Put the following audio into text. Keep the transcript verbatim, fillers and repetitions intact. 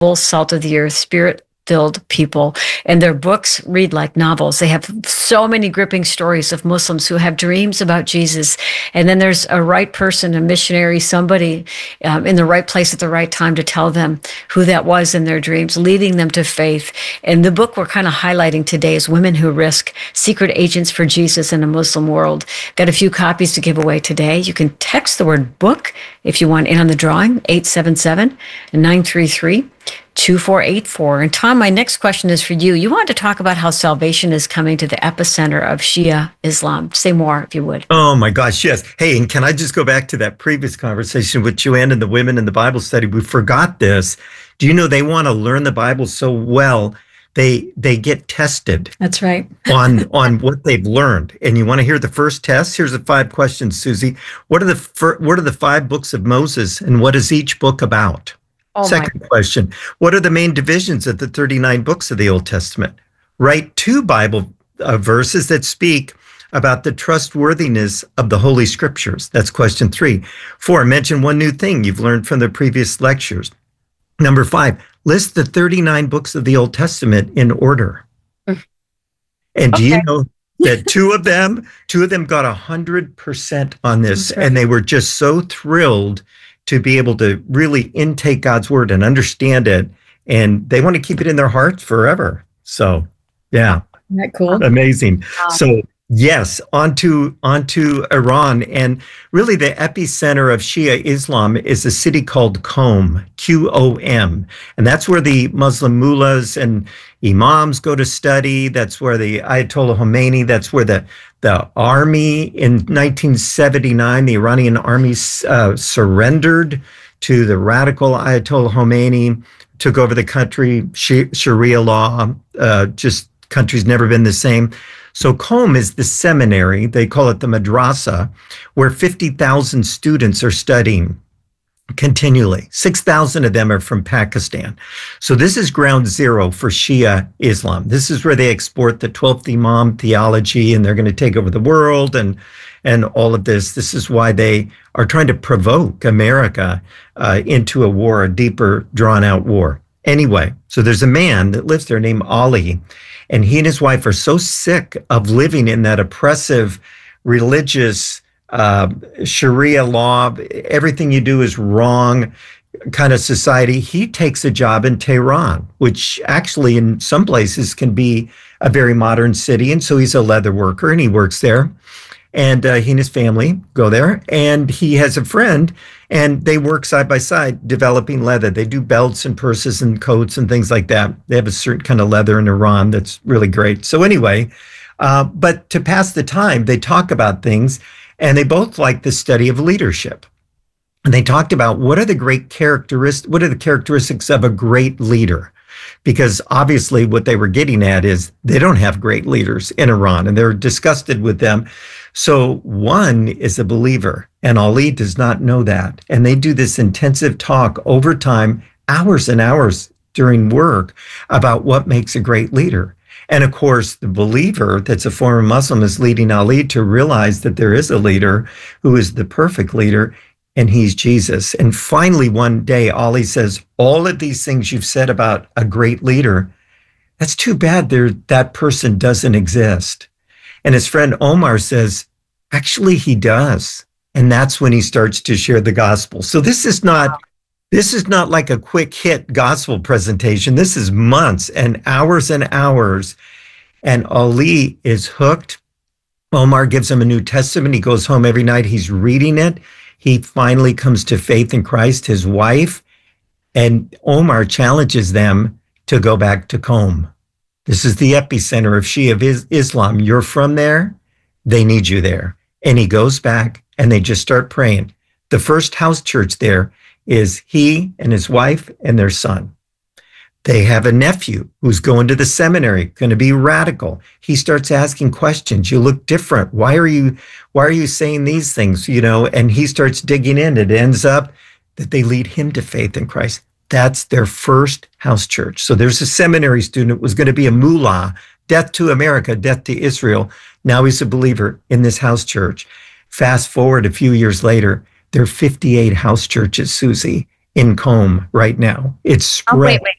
salt of the earth, spirit filled people, and their books read like novels. They have so many gripping stories of Muslims who have dreams about Jesus. And then there's a right person, a missionary, somebody um, in the right place at the right time to tell them who that was in their dreams, leading them to faith. And the book we're kind of highlighting today is Women Who Risk, Secret Agents for Jesus in a Muslim World. Got a few copies to give away today. You can text the word book if you want in on the drawing, eight seven seven, nine three three, two four eight four. And Tom, my next question is for you. You wanted to talk about how salvation is coming to the epicenter of Shia Islam. Say more, if you would. Oh my gosh, yes. Hey, and can I just go back to that previous conversation with Joanne and the women in the Bible study? We forgot this. Do you know they want to learn the Bible so well, they they get tested. That's right. on on what they've learned. And you want to hear the first test? Here's the five questions, Susie. What are the fir- what are the five books of Moses, and what is each book about? Oh, Second question, what are the main divisions of the thirty-nine books of the Old Testament? Write two Bible uh, verses that speak about the trustworthiness of the Holy Scriptures. That's question three. Four, mention one new thing you've learned from the previous lectures. Number five, list the thirty-nine books of the Old Testament in order. Mm. And do okay. you know that two of them, two of them got one hundred percent on this, right. And they were just so thrilled to be able to really intake God's word and understand it. And they want to keep it in their hearts forever. So, yeah. Isn't that cool? Amazing. Wow. So, yes, onto, onto Iran. And really the epicenter of Shia Islam is a city called Qom, Q O M. And that's where the Muslim mullahs and imams go to study. That's where the Ayatollah Khomeini, that's where the The army in nineteen seventy-nine, the Iranian army uh, surrendered to the radical Ayatollah Khomeini, took over the country, Sharia law, uh, just country's never been the same. So Qom is the seminary, they call it the madrasa, where fifty thousand students are studying continually. six thousand of them are from Pakistan. So this is ground zero for Shia Islam. This is where they export the twelfth Imam theology, and they're going to take over the world and and all of this. This is why they are trying to provoke America uh, into a war, a deeper, drawn-out war. Anyway, so there's a man that lives there named Ali, and he and his wife are so sick of living in that oppressive, religious, Uh, Sharia law, everything you do is wrong kind of society. He takes a job in Tehran, which actually in some places can be a very modern city. And so he's a leather worker and he works there. And uh, he and his family go there. And he has a friend and they work side by side developing leather. They do belts and purses and coats and things like that. They have a certain kind of leather in Iran that's really great. So anyway, uh, but to pass the time, they talk about things. And they both like the study of leadership. And they talked about what are the great characteristics, what are the characteristics of a great leader? Because obviously what they were getting at is they don't have great leaders in Iran and they're disgusted with them. So one is a believer and Ali does not know that. And they do this intensive talk over time, hours and hours during work about what makes a great leader. And of course, the believer that's a former Muslim is leading Ali to realize that there is a leader who is the perfect leader, and he's Jesus. And finally, one day, Ali says, all of these things you've said about a great leader, that's too bad there, that person doesn't exist. And his friend Omar says, actually, he does. And that's when he starts to share the gospel. So this is not... This is not like a quick hit gospel presentation. This is months and hours and hours. And Ali is hooked. Omar gives him a New Testament. He goes home every night. He's reading it. He finally comes to faith in Christ, his wife. And Omar challenges them to go back to Qom. This is the epicenter of Shia Islam. You're from there. They need you there. And he goes back and they just start praying. The first house church there is he and his wife and their son. They have a nephew who's going to the seminary, going to be radical. He starts asking questions. You look different. Why are you, why are you saying these things? You know, and he starts digging in. It ends up that they lead him to faith in Christ. That's their first house church. So there's a seminary student who was going to be a mullah, death to America, death to Israel. Now he's a believer in this house church. Fast forward a few years later, there are fifty-eight house churches, Susie, in Qom right now. It's spread. Oh, wait, wait.